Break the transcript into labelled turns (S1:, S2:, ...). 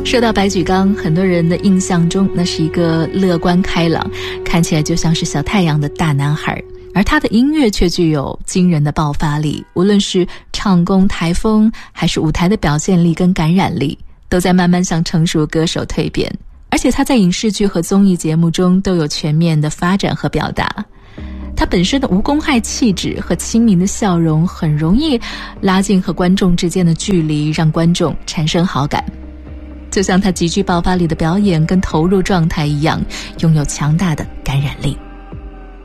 S1: 说到白举纲，很多人的印象中那是一个乐观开朗，看起来就像是小太阳的大男孩，而他的音乐却具有惊人的爆发力，无论是唱功、台风，还是舞台的表现力跟感染力，都在慢慢向成熟歌手蜕变。而且他在影视剧和综艺节目中都有全面的发展和表达。他本身的无公害气质和亲民的笑容，很容易拉近和观众之间的距离，让观众产生好感。就像他极具爆发力的表演跟投入状态一样，拥有强大的感染力。